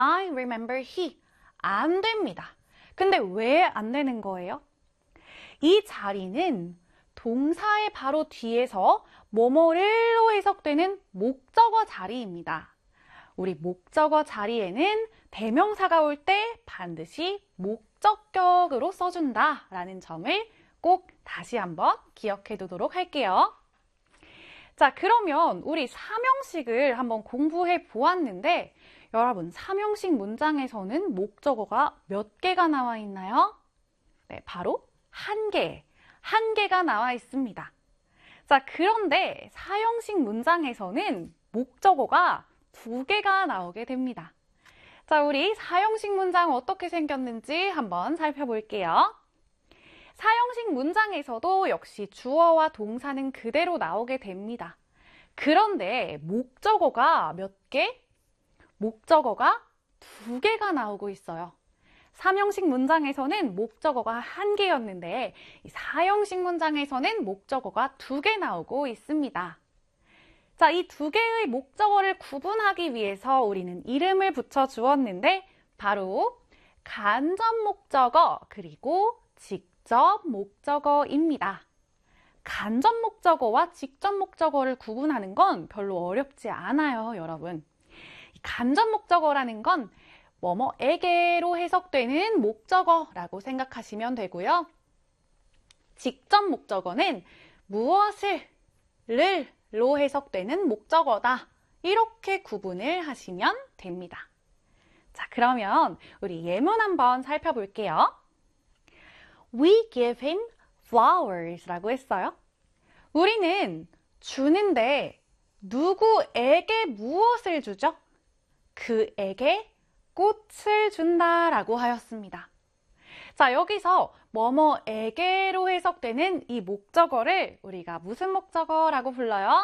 I remember he. 안 됩니다. 근데 왜 안 되는 거예요? 이 자리는 동사의 바로 뒤에서 뭐뭐를로 해석되는 목적어 자리입니다. 우리 목적어 자리에는 대명사가 올 때 반드시 목적격으로 써준다 라는 점을 꼭 다시 한번 기억해 두도록 할게요. 자, 그러면 우리 삼형식을 한번 공부해 보았는데 여러분, 삼형식 문장에서는 목적어가 몇 개가 나와 있나요? 네, 바로 한 개가 나와 있습니다. 자, 그런데 사형식 문장에서는 목적어가 2개가 나오게 됩니다. 자, 우리 사형식 문장 어떻게 생겼는지 한번 살펴볼게요. 사형식 문장에서도 역시 주어와 동사는 그대로 나오게 됩니다. 그런데 목적어가 몇 개? 목적어가 2개가 나오고 있어요. 삼형식 문장에서는 목적어가 1개였는데 사형식 문장에서는 목적어가 2개 나오고 있습니다. 자, 이 2개의 목적어를 구분하기 위해서 우리는 이름을 붙여 주었는데 바로 간접 목적어 그리고 직접 목적어입니다. 간접 목적어와 직접 목적어를 구분하는 건 별로 어렵지 않아요, 여러분. 간접 목적어라는 건 뭐뭐에게로 해석되는 목적어라고 생각하시면 되고요. 직접 목적어는 무엇을 로 해석되는 목적어다. 이렇게 구분을 하시면 됩니다. 자, 그러면 우리 예문 한번 살펴볼게요. We give him flowers 라고 했어요. 우리는 주는데 누구에게 무엇을 주죠? 그에게 꽃을 준다라고 하였습니다. 자, 여기서 뭐뭐에게로 해석되는 이 목적어를 우리가 무슨 목적어라고 불러요?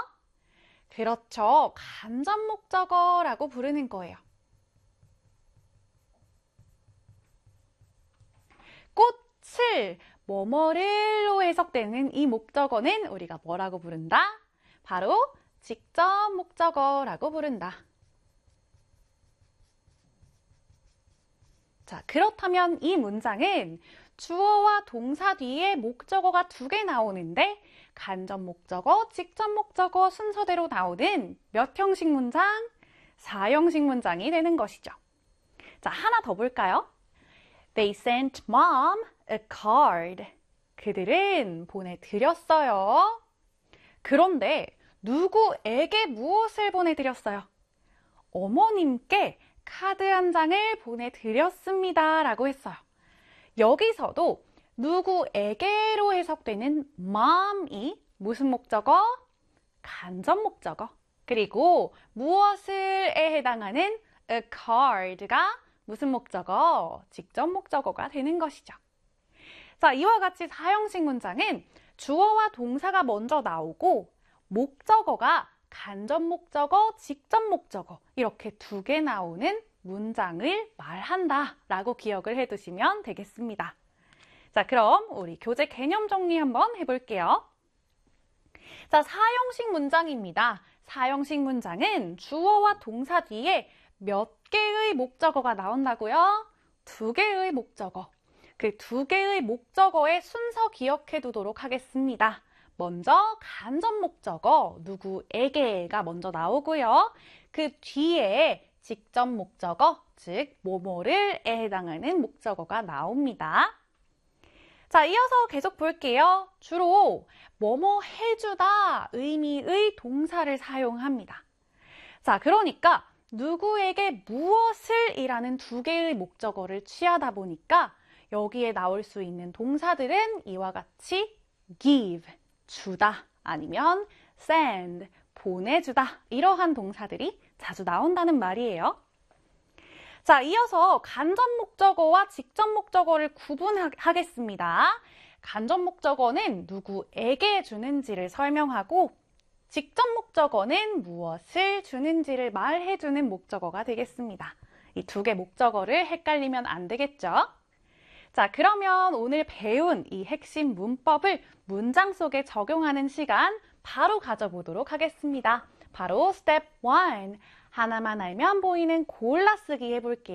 그렇죠. 간접 목적어라고 부르는 거예요. 꽃을 뭐뭐를로 해석되는 이 목적어는 우리가 뭐라고 부른다? 바로 직접 목적어라고 부른다. 자, 그렇다면 이 문장은 주어와 동사 뒤에 목적어가 2개 나오는데 간접 목적어, 직접 목적어 순서대로 나오는 몇 형식 문장? 4형식 문장이 되는 것이죠. 자, 하나 더 볼까요? They sent mom a card. 그들은 보내드렸어요. 그런데 누구에게 무엇을 보내드렸어요? 어머님께 카드 한 장을 보내드렸습니다 라고 했어요. 여기서도 누구에게로 해석되는 mom이 무슨 목적어? 간접 목적어. 그리고 무엇을에 해당하는 a card가 무슨 목적어? 직접 목적어가 되는 것이죠. 자, 이와 같이 사형식 문장은 주어와 동사가 먼저 나오고 목적어가 간접 목적어, 직접 목적어 이렇게 2개 나오는 문장을 말한다 라고 기억을 해두시면 되겠습니다. 자, 그럼 우리 교재 개념 정리 한번 해볼게요. 자, 사형식 문장입니다. 사형식 문장은 주어와 동사 뒤에 몇 개의 목적어가 나온다고요? 2개의 목적어. 그 2개의 목적어의 순서 기억해 두도록 하겠습니다. 먼저 간접 목적어 누구에게가 먼저 나오고요. 그 뒤에 직접 목적어, 즉 뭐뭐를에 해당하는 목적어가 나옵니다. 자, 이어서 계속 볼게요. 주로 뭐뭐 해주다 의미의 동사를 사용합니다. 자, 그러니까 누구에게 무엇을 이라는 2개의 목적어를 취하다 보니까 여기에 나올 수 있는 동사들은 이와 같이 give, 주다, 아니면 send, 보내주다 이러한 동사들이 자주 나온다는 말이에요. 자, 이어서 간접 목적어와 직접 목적어를 구분하겠습니다. 간접 목적어는 누구에게 주는지를 설명하고 직접 목적어는 무엇을 주는지를 말해주는 목적어가 되겠습니다. 이 2개 목적어를 헷갈리면 안 되겠죠? 자, 그러면 오늘 배운 이 핵심 문법을 문장 속에 적용하는 시간 바로 가져보도록 하겠습니다. 바로 스텝 1, 하나만 알면 보이는 골라쓰기 해볼게요.